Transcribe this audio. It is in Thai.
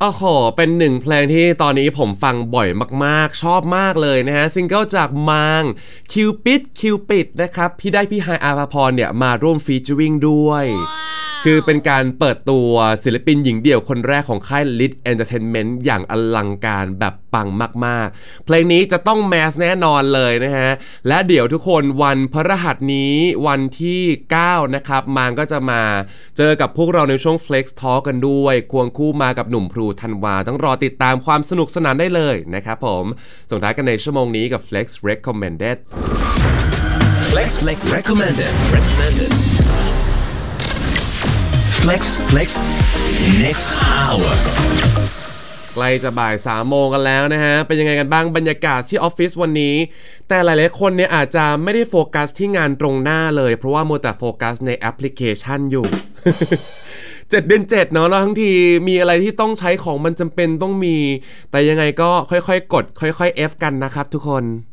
โอ้โหเป็นหนึ่งเพลงที่ตอนนี้ผมฟังบ่อยมากๆชอบมากเลยนะฮะซิงเกิลจากมังคิวปิดนะครับพี่ได้พี่ไฮอาภาพรเนี่ยมาร่วมฟีเจอริงด้วยคือเป็นการเปิดตัวศิลปินหญิงเดี่ยวคนแรกของค่าย Lit Entertainment อย่างอลังการแบบปังมากๆเพลงนี้จะต้องแมสแน่นอนเลยนะฮะและเดี๋ยวทุกคนวันพฤหัสนี้วันที่9นะครับมังก็จะมาเจอกับพวกเราในช่วง Flex Talk กันด้วยควงคู่มากับหนุ่มพลูธันวาต้องรอติดตามความสนุกสนานได้เลยนะครับผมส่งท้ายกันในชั่วโมงนี้กับ Flex Recommended Flex Recommended Flex Next Hour ใกล้จะบ่าย3 โมงกันแล้วนะฮะเป็นยังไงกันบ้างบรรยากาศที่ออฟฟิศวันนี้แต่หลายๆคนเนี่ยอาจจะไม่ได้โฟกัสที่งานตรงหน้าเลยเพราะว่ามัวแต่โฟกัสในแอปพลิเคชันอยู่ 7 เดือน 7เนาะแล้วทั้งทีมีอะไรที่ต้องใช้ของมันจำเป็นต้องมีแต่ยังไงก็ค่อยๆกดค่อยๆ F กันนะครับทุกคน